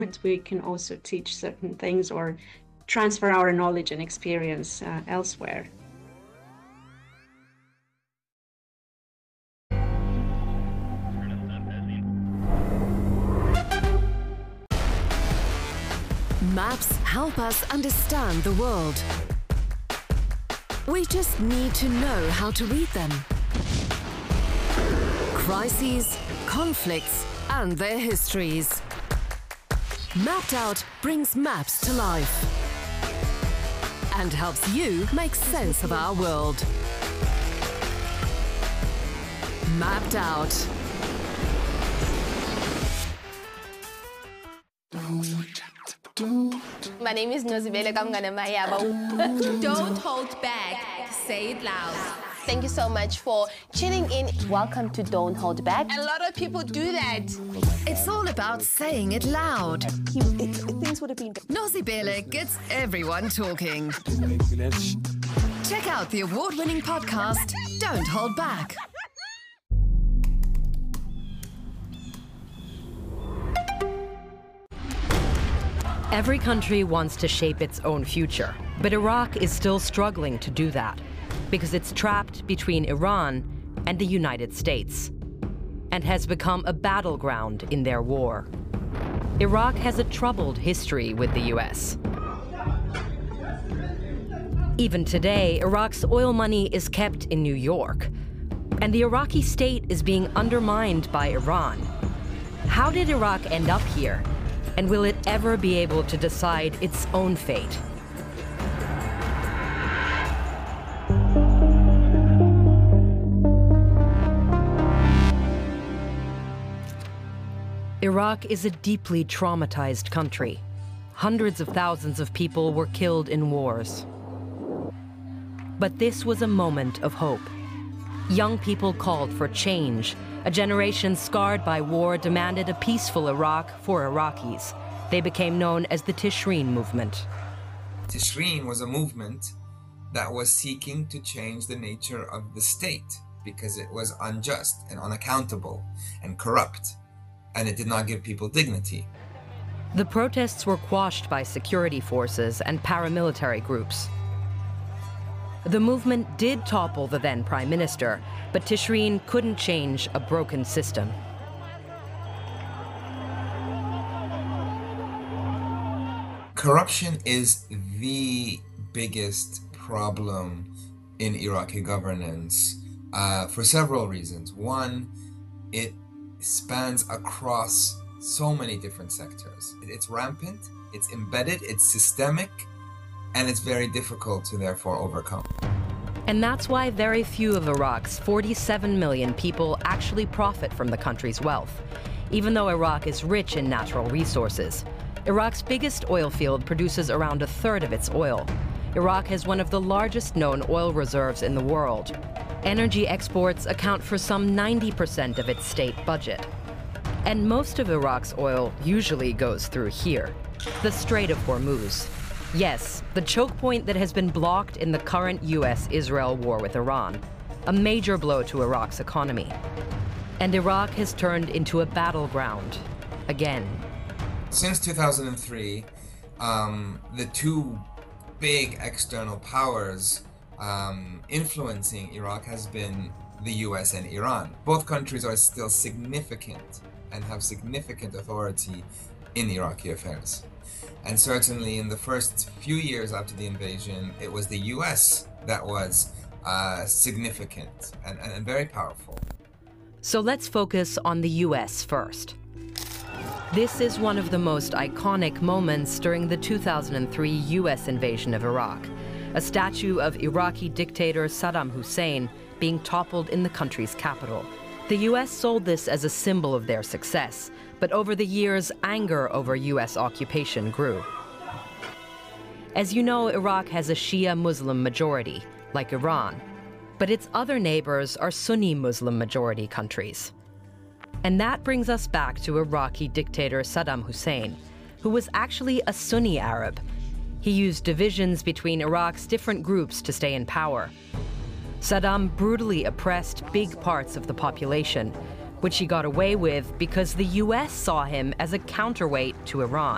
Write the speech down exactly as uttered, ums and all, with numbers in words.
we can also teach certain things or transfer our knowledge and experience uh, elsewhere. Maps help us understand the world. We just need to know how to read them. Crises, conflicts, and their histories. Mapped Out brings maps to life and helps you make sense of our world. Mapped Out. My name is Nozibele Kamngana Mayaba. Don't hold back. Say it loud. Thank you so much for tuning in. Welcome to Don't Hold Back. A lot of people do that. It's all about saying it loud. He, it, things would have been... Nozibele gets everyone talking. Check out the award-winning podcast, Don't Hold Back. Every country wants to shape its own future, but Iraq is still struggling to do that because it's trapped between Iran and the United States and has become a battleground in their war. Iraq has a troubled history with the U S. Even today, Iraq's oil money is kept in New York, and the Iraqi state is being undermined by Iran. How did Iraq end up here? And will it ever be able to decide its own fate? Iraq is a deeply traumatized country. Hundreds of thousands of people were killed in wars. But this was a moment of hope. Young people called for change. A generation scarred by war demanded a peaceful Iraq for Iraqis. They became known as the Tishreen movement. Tishreen was a movement that was seeking to change the nature of the state because it was unjust and unaccountable and corrupt, and it did not give people dignity. The protests were quashed by security forces and paramilitary groups. The movement did topple the then prime minister, but Tishreen couldn't change a broken system. Corruption is the biggest problem in Iraqi governance uh, for several reasons. One, it spans across so many different sectors. It's rampant, it's embedded, it's systemic, and it's very difficult to therefore overcome. And that's why very few of Iraq's forty-seven million people actually profit from the country's wealth. Even though Iraq is rich in natural resources, Iraq's biggest oil field produces around a third of its oil. Iraq has one of the largest known oil reserves in the world. Energy exports account for some ninety percent of its state budget. And most of Iraq's oil usually goes through here, the Strait of Hormuz. Yes, the choke point that has been blocked in the current U S Israel war with Iran, a major blow to Iraq's economy. And Iraq has turned into a battleground, again. Since two thousand three, um, the two big external powers um, influencing Iraq has been the U S and Iran. Both countries are still significant and have significant authority in Iraqi affairs. And certainly in the first few years after the invasion, it was the U S that was uh, significant and, and, and very powerful. So let's focus on the U S first. This is one of the most iconic moments during the two thousand three U S invasion of Iraq, a statue of Iraqi dictator Saddam Hussein being toppled in the country's capital. The U S sold this as a symbol of their success, but over the years, anger over U S occupation grew. As you know, Iraq has a Shia Muslim majority, like Iran, but its other neighbors are Sunni Muslim majority countries. And that brings us back to Iraqi dictator Saddam Hussein, who was actually a Sunni Arab. He used divisions between Iraq's different groups to stay in power. Saddam brutally oppressed big parts of the population, which he got away with because the U S saw him as a counterweight to Iran.